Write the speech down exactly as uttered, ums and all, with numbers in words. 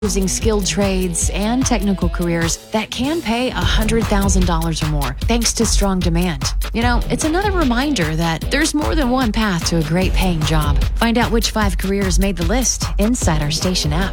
Using skilled trades and technical careers that can pay one hundred thousand dollars or more, thanks to strong demand. You know, it's another reminder that there's more than one path to a great paying job. Find out which five careers made the list inside our station app.